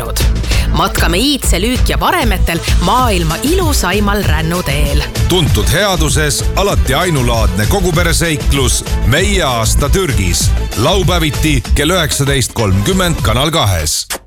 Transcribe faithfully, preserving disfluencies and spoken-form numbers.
käinud. Matkame Iidse Lüük ja Varemetel maailma ilusaimal rännuteel. Tuntud headuses alati ainulaadne kogupereseiklus Meie aasta Türgis. Laupäeviti kell üheksateist kolmkümmend Kanal kahes.